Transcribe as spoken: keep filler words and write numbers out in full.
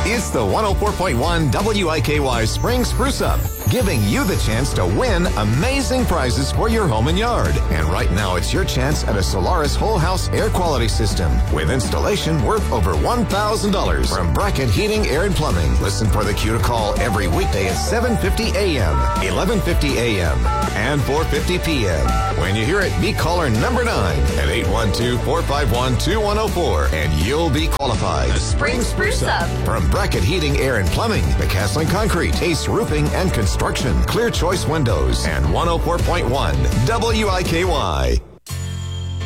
It's the one oh four point one W I K Y Spring Spruce Up, giving you the chance to win amazing prizes for your home and yard. And right now, it's your chance at a Solaris whole house air quality system with installation worth over one thousand dollars from Brackett Heating, Air and Plumbing. Listen for the cue to call every weekday at seven fifty a.m., eleven fifty a.m., and four fifty p.m. When you hear it, be caller number nine at eight one two, four five one, two one oh four, and you'll be qualified. The Spring Spruce Up from Brackett Heating, Air and Plumbing, McCaslin Concrete, Ace Roofing and Construction, Clear Choice Windows, and one oh four point one W I K Y.